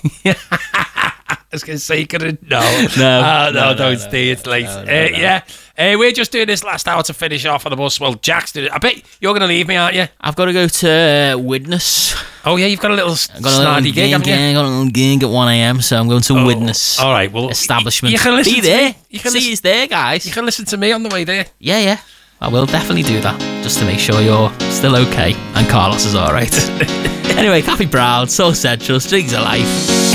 I was going to say, couldn't. No. No, Don't stay. It's late. Yeah. We're just doing this last hour to finish off on the bus. Well, Jack's doing it. I bet you're going to leave me, aren't you? I've got to go to Widnes. Oh, yeah, you've got a little snarky gig, haven't you? I got a little gig at 1 a.m, so I'm going to Widnes. All right, well, establishment. You can listen Be to there. me. You can See you there, guys. You can listen to me on the way there. Yeah. I will definitely do that, just to make sure you're still okay and Carlos is all right. Anyway, Coffee Brown, Soul Central, Strings of Life.